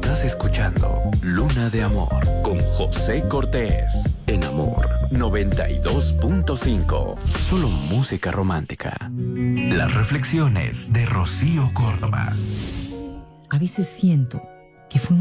Estás escuchando Luna de Amor con José Cortés en Amor 92.5. Solo música romántica. Las reflexiones de Rocío Córdoba. A veces siento que fue